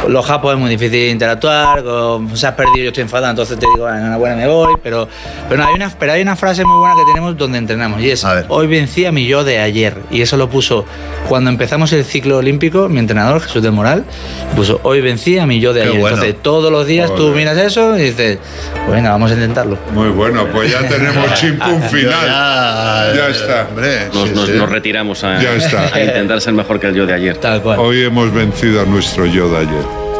los japos es muy difícil interactuar, se has perdido, yo estoy enfadado, entonces te digo, enhorabuena, me voy, pero no, hay una frase muy buena que tenemos donde entrenamos, y es, hoy vencí a mi yo de ayer, y eso lo puso cuando empezamos el ciclo olímpico, mi entrenador, Jesús del Moral, puso, hoy vencí a mi yo de ayer, entonces todos los días tú miras eso y dices, pues venga, vamos a intentarlo. Muy bueno, pues ya tenemos chimpún final, ya está. Hombre, nos retiramos a ya está. A intentar ser mejor que el yo de ayer. Tal cual. Hoy hemos vencido a nuestro yo de ayer.